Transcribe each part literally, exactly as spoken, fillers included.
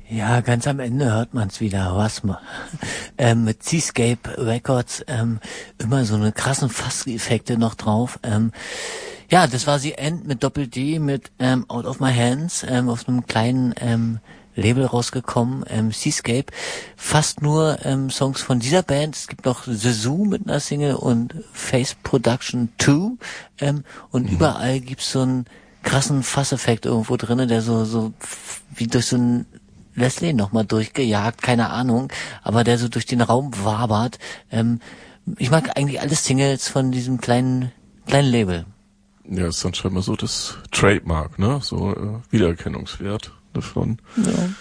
Ja, ganz am Ende hört man's wieder, was mal. Ähm, mit Seascape Records ähm, immer so eine krassen Fasseffekte noch drauf. Ähm, ja, das war The End mit Doppel-D, mit ähm, Out of My Hands, ähm, auf einem kleinen ähm, Label rausgekommen, ähm, Seascape. Fast nur ähm, Songs von dieser Band. Es gibt noch The Zoo mit einer Single und Face Production zwei. Ähm, und mhm. überall gibt's so einen krassen Fasseffekt irgendwo drinne, der so so wie durch so ein Leslie nochmal durchgejagt, keine Ahnung, aber der so durch den Raum wabert. Ähm, ich mag eigentlich alle Singles von diesem kleinen kleinen Label. Ja, ist dann scheinbar so das Trademark, ne? So äh, Wiedererkennungswert davon. Ja.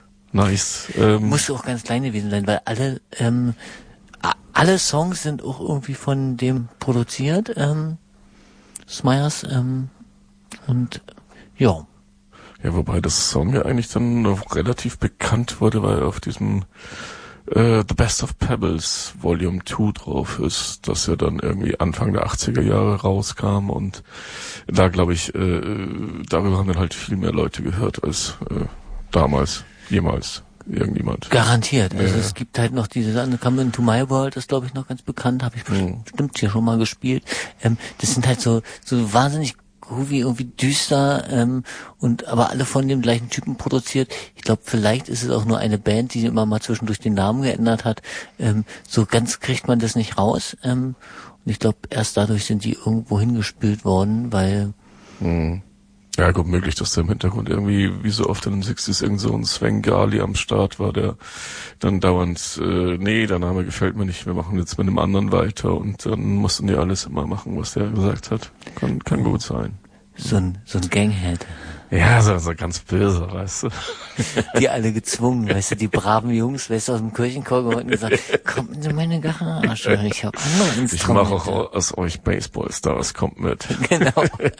Nice. Ähm, Muss auch ganz klein gewesen sein, weil alle ähm, alle Songs sind auch irgendwie von dem produziert, ähm, Smyers, ähm, und ja. Ja, wobei das Song ja eigentlich dann noch relativ bekannt wurde, weil auf diesem äh, The Best of Pebbles Volume zwei drauf ist, das ja dann irgendwie Anfang der achtziger Jahre rauskam und da glaube ich, äh, darüber haben dann halt viel mehr Leute gehört als äh, damals, jemals irgendjemand. Garantiert. Also ja. Es gibt halt noch diese Sachen, Come Into My World, das glaube ich noch ganz bekannt, habe ich bestimmt, bestimmt hier schon mal gespielt. Ähm, das sind halt so so wahnsinnig groovy, irgendwie düster, ähm, und aber alle von dem gleichen Typen produziert. Ich glaube, vielleicht ist es auch nur eine Band, die immer mal zwischendurch den Namen geändert hat. Ähm, so ganz kriegt man das nicht raus. Ähm, und ich glaube, erst dadurch sind die irgendwo hingespielt worden, weil... Hm. Ja, gut möglich, dass da im Hintergrund irgendwie, wie so oft in den sechziger irgend so ein Sven Gali am Start war, der dann dauernd, äh, nee, der Name gefällt mir nicht, wir machen jetzt mit einem anderen weiter und dann mussten die alles immer machen, was der gesagt hat. Kann, kann gut sein. So ein, so ein Ganghead. Ja, so, so ganz böse, weißt du. Die alle gezwungen, weißt du, die braven Jungs, weißt du, aus dem Kirchenchor geholt und gesagt, kommt in meine Garage, ich habe andere Instrumente. Ich mache auch aus euch Baseballstars, kommt mit. Genau.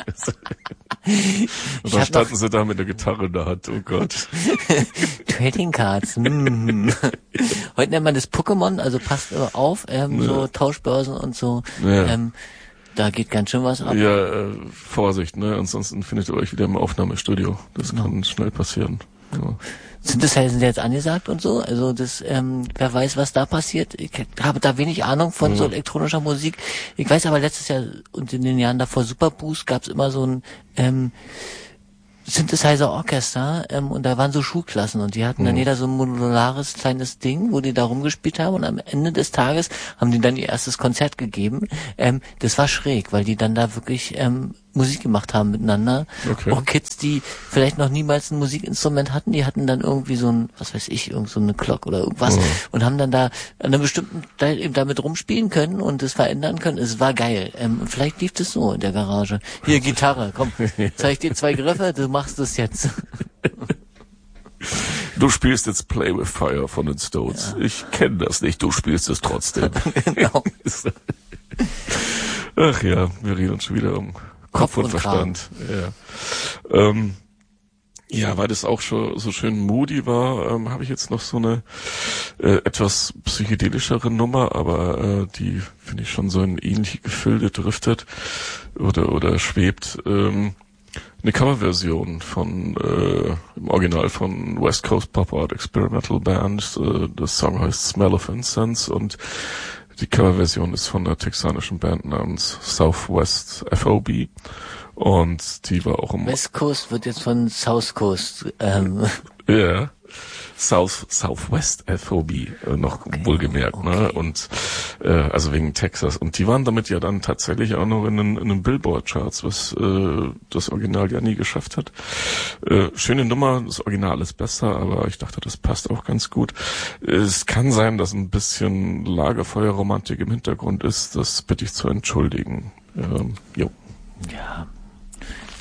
Und dann standen sie da mit der Gitarre in der Hand, oh Gott. Trading Cards. Mm. Heute nennt man das Pokémon, also passt auf, ähm, ja. So Tauschbörsen und so. Ja. Ähm, da geht ganz schön was ab. Ja, äh, Vorsicht, ne? Ansonsten findet ihr euch wieder im Aufnahmestudio. Das genau. kann schnell passieren. Ja. Synthesizer sind jetzt angesagt und so, also das, ähm, wer weiß, was da passiert. Ich habe da wenig Ahnung von ja. so elektronischer Musik. Ich weiß aber, letztes Jahr und in den Jahren davor Superboost gab es immer so ein ähm, Synthesizer-Orchester, ähm, und da waren so Schulklassen und die hatten dann mhm. jeder so ein modulares kleines Ding, wo die da rumgespielt haben und am Ende des Tages haben die dann ihr erstes Konzert gegeben. Ähm, das war schräg, weil die dann da wirklich ähm, Musik gemacht haben miteinander. Okay. Auch Kids, die vielleicht noch niemals ein Musikinstrument hatten, die hatten dann irgendwie so ein, was weiß ich, irgend so eine Glock oder irgendwas mhm. und haben dann da an einem bestimmten Teil eben damit rumspielen können und es verändern können. Es war geil. Ähm, und vielleicht lief das so in der Garage. Hier, Gitarre, komm, zeig dir zwei Griffe, du machst das jetzt. Du spielst jetzt Play with Fire von den Stones. Ja. Ich kenne das nicht, du spielst es trotzdem. Genau. Ach ja, wir reden uns schon wieder um Kopf, Kopf und, und Verstand. Ja. Ähm, ja, weil das auch schon so schön moody war, ähm, habe ich jetzt noch so eine äh, etwas psychedelischere Nummer, aber äh, die finde ich schon so in ähnliche Gefilde driftet oder oder schwebt. Ähm, eine Coverversion von äh, im Original von West Coast Pop Art Experimental Band. Äh, das Song heißt Smell of Incense und die Coverversion ist von einer texanischen Band namens Southwest F O B und die war auch im West Coast wird jetzt von South Coast ähm. ja yeah. South Southwest F O B äh, noch okay. wohlgemerkt, okay. ne? Und äh, also wegen Texas und die waren damit ja dann tatsächlich auch noch in den, in den Billboard-Charts, was äh, das Original ja nie geschafft hat. Äh, schöne Nummer, das Original ist besser, aber ich dachte, das passt auch ganz gut. Es kann sein, dass ein bisschen Lagerfeuerromantik im Hintergrund ist, das bitte ich zu entschuldigen. Ähm, jo. Ja.